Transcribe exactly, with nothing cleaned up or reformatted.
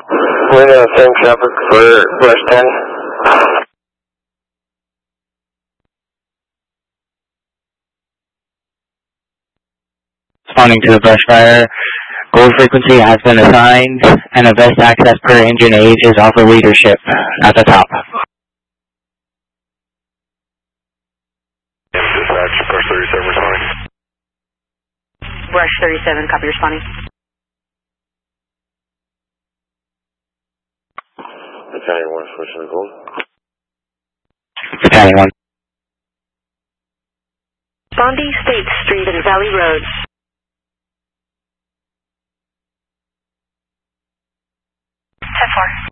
We're in the same traffic for Brush ten. Responding to the brush fire. Gold frequency has been assigned, and the best access per engine age is off of leadership, at the top. Dispatch, Brush thirty-seven responding. Brush thirty-seven, copy responding. Battalion one, switching to gold. Battalion one. Bondi, State Street and Valley Road. ten four.